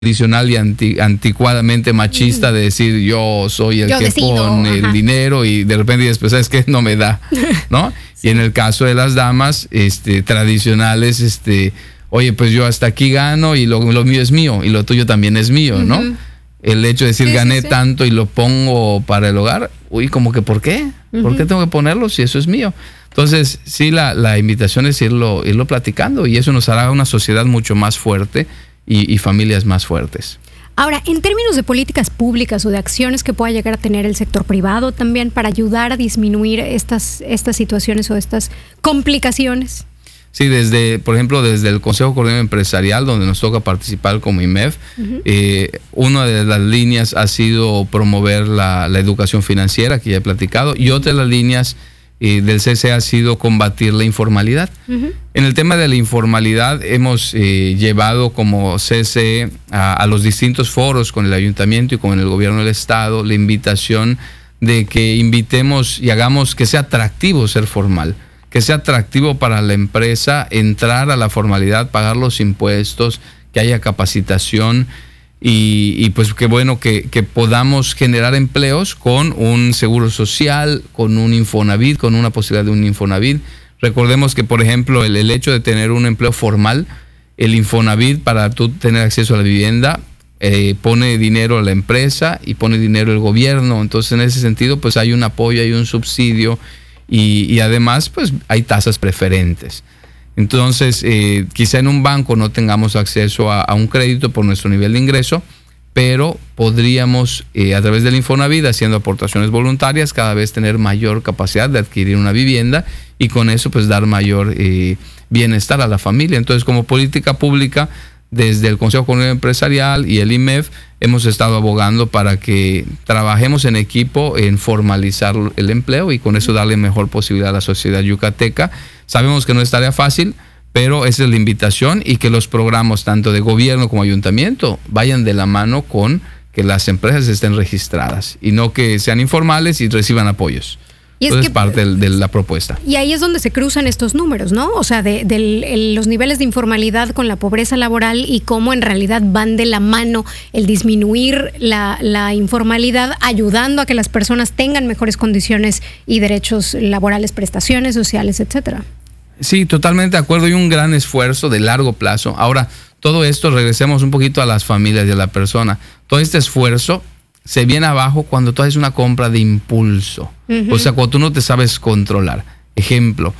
tradicional y anticuadamente machista de decir yo soy el que decido, pone el dinero y de repente después sabes que no me da, ¿no? Sí. Y en el caso de las damas tradicionales, oye, pues yo hasta aquí gano y lo mío es mío y lo tuyo también es mío, ¿no? El hecho de decir gané tanto y lo pongo para el hogar, uy, como que ¿por qué? ¿Por qué tengo que ponerlo si eso es mío? Entonces, sí, la invitación es irlo platicando y eso nos hará una sociedad mucho más fuerte y familias más fuertes. Ahora, en términos de políticas públicas o de acciones que pueda llegar a tener el sector privado también para ayudar a disminuir estas situaciones o estas complicaciones. Sí, por ejemplo, desde el Consejo Coordinador Empresarial, donde nos toca participar como IMEF, una de las líneas ha sido promover la educación financiera, que ya he platicado, y otra de las líneas del CCE ha sido combatir la informalidad. En el tema de la informalidad hemos llevado como CCE a los distintos foros con el ayuntamiento y con el gobierno del estado la invitación de que invitemos y hagamos que sea atractivo ser formal, que sea atractivo para la empresa entrar a la formalidad, pagar los impuestos, que haya capacitación y pues qué bueno que podamos generar empleos con un seguro social, con un Infonavit, con una posibilidad de un Infonavit. Recordemos que, por ejemplo, el hecho de tener un empleo formal, el Infonavit, para tú tener acceso a la vivienda, pone dinero a la empresa y pone dinero el gobierno. Entonces, en ese sentido, pues hay un apoyo, hay un subsidio y además, pues hay tasas preferentes. Entonces, quizá en un banco no tengamos acceso a un crédito por nuestro nivel de ingreso, pero podríamos, a través del Infonavit, haciendo aportaciones voluntarias, cada vez tener mayor capacidad de adquirir una vivienda y con eso pues dar mayor bienestar a la familia. Entonces, como política pública, desde el Consejo Coordinador Empresarial y el IMEF, hemos estado abogando para que trabajemos en equipo en formalizar el empleo y con eso darle mejor posibilidad a la sociedad yucateca. Sabemos que no es tarea fácil, pero esa es la invitación y que los programas tanto de gobierno como ayuntamiento vayan de la mano con que las empresas estén registradas y no que sean informales y reciban apoyos. Y entonces es parte de la propuesta. Y ahí es donde se cruzan estos números, ¿no? O sea, de los niveles de informalidad con la pobreza laboral y cómo en realidad van de la mano el disminuir la informalidad, ayudando a que las personas tengan mejores condiciones y derechos laborales, prestaciones sociales, etcétera. Sí, totalmente de acuerdo y un gran esfuerzo de largo plazo. Ahora, todo esto, regresemos un poquito a las familias y a la persona. Todo este esfuerzo se viene abajo cuando tú haces una compra de impulso. O sea, cuando tú no te sabes controlar. Ejemplo,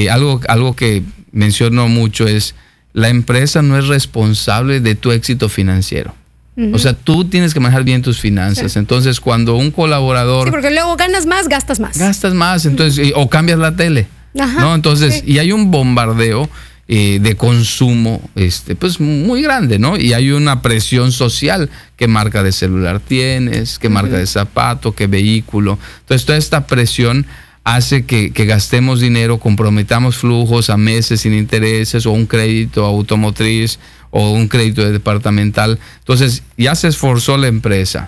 algo que menciono mucho es, la empresa no es responsable de tu éxito financiero. O sea, tú tienes que manejar bien tus finanzas. Sí. Entonces, cuando un colaborador... Sí, porque luego ganas más, gastas más. Gastas más, entonces, o cambias la tele. Ajá, ¿no? Entonces, y hay un bombardeo de consumo pues muy grande, ¿no? Y hay una presión social, qué marca de celular tienes, qué marca de zapato, qué vehículo. Entonces, toda esta presión hace que gastemos dinero, comprometamos flujos a meses sin intereses o un crédito automotriz o un crédito departamental. Entonces, ya se esforzó la empresa,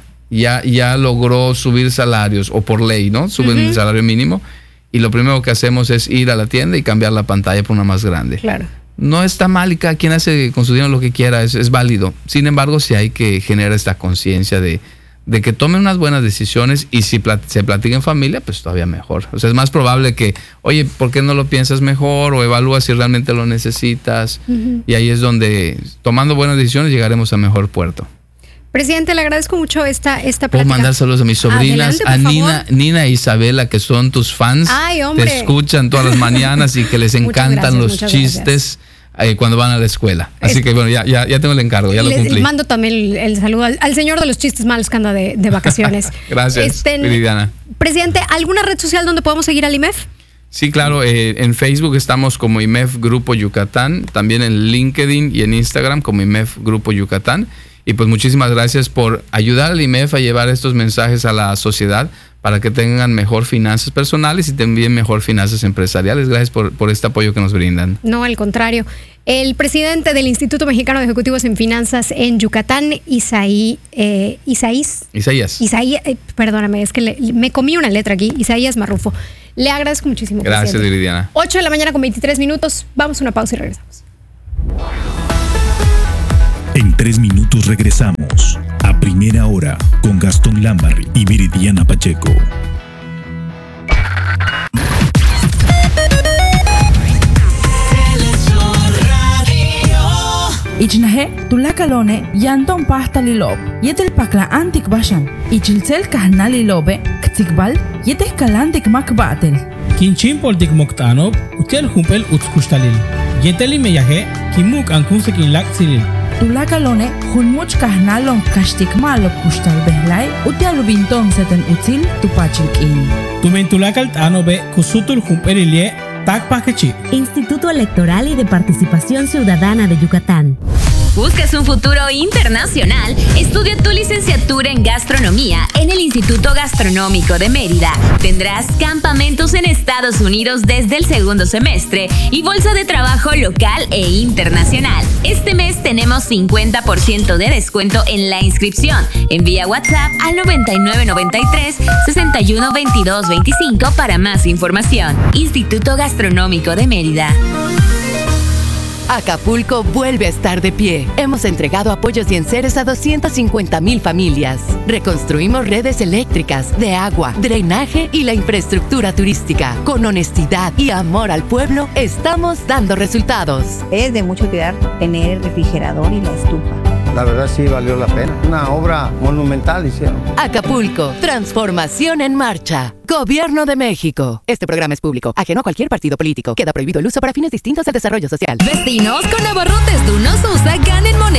ya logró subir salarios o por ley, ¿no? Suben el salario mínimo. Y lo primero que hacemos es ir a la tienda y cambiar la pantalla por una más grande. Claro. No está mal y cada quien hace con su dinero lo que quiera, es válido. Sin embargo, sí hay que generar esta conciencia de que tomen unas buenas decisiones y si se platica en familia, pues todavía mejor. O sea, es más probable que, oye, ¿por qué no lo piensas mejor? O evalúa si realmente lo necesitas. Y ahí es donde, tomando buenas decisiones, llegaremos a mejor puerto. Presidente, le agradezco mucho esta plática. Puedo mandar saludos a mis sobrinas, adelante, a Nina e Isabela, que son tus fans. Ay, hombre. Te escuchan todas las mañanas y que les encantan los chistes cuando van a la escuela. Así que bueno, ya tengo el encargo, ya lo cumplí. Mando también el saludo al señor de los chistes malos que anda de vacaciones. Gracias, Viridiana. Presidente, ¿alguna red social donde podamos seguir al IMEF? Sí, claro, en Facebook estamos como IMEF Grupo Yucatán, también en LinkedIn y en Instagram como IMEF Grupo Yucatán. Y pues muchísimas gracias por ayudar al IMEF a llevar estos mensajes a la sociedad para que tengan mejor finanzas personales y también mejor finanzas empresariales. Gracias por este apoyo que nos brindan. No, al contrario. El presidente del Instituto Mexicano de Ejecutivos en Finanzas en Yucatán, Isaías, perdóname, es que me comí una letra aquí, Isaías Marrufo. Le agradezco muchísimo. Gracias, Viridiana. 8 de la mañana con 23 minutos. Vamos a una pausa y regresamos. En 3 minutos regresamos a Primera Hora con Gastón Lambarri y Viridiana Pacheco. Ichnahe tulakalone yanton pasta lilop yetel pakla antik bashan ichilsel kahna lilobe ktikbal yetel kalantik makbatel Kinchin poltik moktano utel humpel utskustalil yeteli meyahe kimuk ankun sekin laksilil tulakalone hunmuch kahna lon kashtik malo kustal behlai utel binton seten util tupachilkin tumen tulakal tano be kusutul humpelilie tak pakechi Instituto Electoral y de Participación Ciudadana de Yucatán. ¿Buscas un futuro internacional? Estudia tu licenciatura en gastronomía en el Instituto Gastronómico de Mérida. Tendrás campamentos en Estados Unidos desde el segundo semestre y bolsa de trabajo local e internacional. Este mes tenemos 50% de descuento en la inscripción. Envía WhatsApp al 9993 61 22 25 para más información. Instituto Gastronómico de Mérida. Acapulco vuelve a estar de pie. Hemos entregado apoyos y enseres a 250,000 familias. Reconstruimos redes eléctricas, de agua, drenaje y la infraestructura turística. Con honestidad y amor al pueblo, estamos dando resultados. Es de mucho cuidar tener el refrigerador y la estufa. La verdad sí valió la pena. Una obra monumental hicieron. Acapulco, transformación en marcha. Gobierno de México. Este programa es público, ajeno a cualquier partido político. Queda prohibido el uso para fines distintos al desarrollo social. Vecinos con abarrotes de Unos Usa ganen moneda.